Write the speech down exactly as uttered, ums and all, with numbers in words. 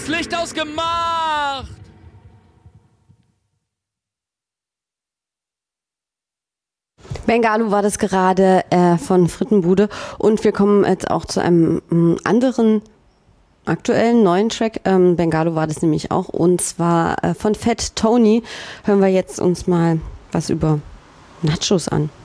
aus, Licht ausgemacht! Bengalo war das gerade äh, von Frittenbude und wir kommen jetzt auch zu einem m, anderen aktuellen neuen Track. Ähm, Bengalo war das nämlich auch und zwar äh, von Fat Tony hören wir jetzt uns mal was über Nachos an.